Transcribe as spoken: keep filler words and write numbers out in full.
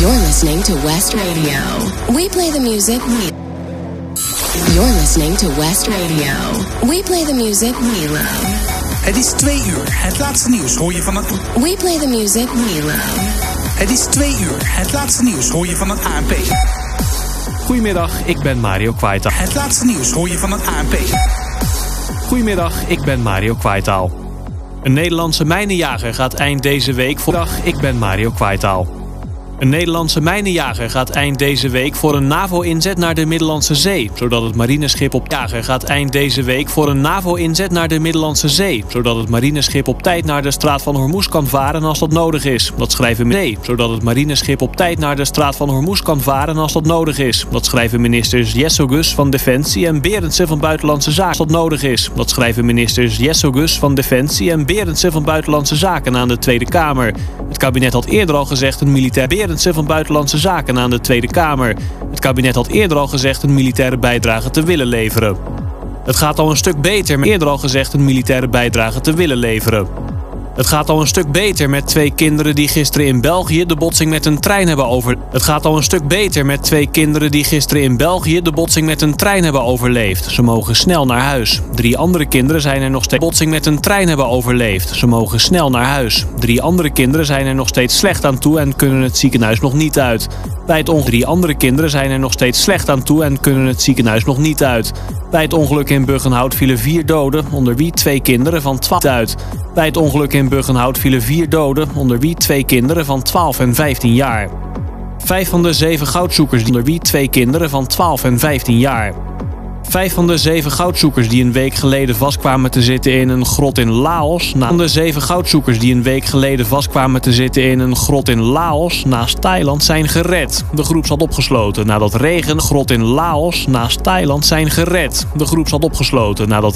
You're listening to West Radio. We play the music we... You're listening to West Radio. We play the music we love. Het is twee uur. Het laatste nieuws hoor je van het... We play the music we love. Het is twee uur. Het laatste nieuws hoor je van het A N P. Goedemiddag, ik ben Mario Kwaitaal. Het laatste nieuws hoor je van het A N P. Goedemiddag, ik ben Mario Kwaitaal. Een Nederlandse mijnenjager gaat eind deze week voor... Dag, ik ben Mario Kwaitaal. Een Nederlandse mijnenjager gaat eind deze week voor een NAVO-inzet naar de Middellandse Zee, zodat het marineschip op jager gaat eind deze week voor een NAVO-inzet naar de Middellandse Zee, zodat het marineschip op tijd naar de Straat van Hormuz kan varen als dat nodig is. Dat schrijven nee, zodat het marineschip op tijd naar de Straat van Hormuz kan varen als dat nodig is. Dat schrijven ministers Jessogus van Defensie en Berendsen van Buitenlandse Zaken als dat nodig is. Dat schrijven ministers Jessogus van Defensie en Berendsen van Buitenlandse Zaken aan de Tweede Kamer. Het kabinet had eerder al gezegd een militair Berendsen van Buitenlandse Zaken aan de Tweede Kamer. Het kabinet had eerder al gezegd een militaire bijdrage te willen leveren. Het gaat al een stuk beter met eerder al gezegd een militaire bijdrage te willen leveren. Het gaat al een stuk beter met twee kinderen die gisteren in België de botsing met een trein hebben over. Het gaat al een stuk beter met twee kinderen die gisteren in België de botsing met een trein hebben overleefd. Ze mogen snel naar huis. Drie andere kinderen zijn er nog steeds botsing met een trein hebben overleefd. Ze mogen snel naar huis. Drie andere kinderen zijn er nog steeds slecht aan toe en kunnen het ziekenhuis nog niet uit. Bij het ongeluk drie andere kinderen zijn er nog steeds slecht aan toe en kunnen het ziekenhuis nog niet uit. Bij het ongeluk in Buggenhout vielen vier doden, onder wie twee kinderen van twaalf uit. Bij het ongeluk in Buggenhout vielen vier doden, onder wie twee kinderen van twaalf en vijftien jaar. Vijf van de zeven goudzoekers, onder wie twee kinderen van twaalf en vijftien jaar. Vijf van de zeven goudzoekers die een week geleden vastkwamen te zitten in een grot in Laos... Na... Van de zeven goudzoekers die een week geleden vastkwamen te zitten in een grot in Laos naast Thailand zijn gered. De groep zat opgesloten nadat regen grot in Laos naast Thailand zijn gered. De groep zat opgesloten nadat